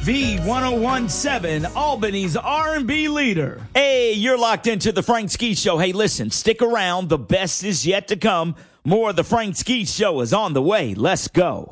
V1017, Albany's R&B leader. Hey, you're locked into the Frank Ski Show. Hey, listen, stick around. The best is yet to come. More of the Frank Ski Show is on the way. Let's go.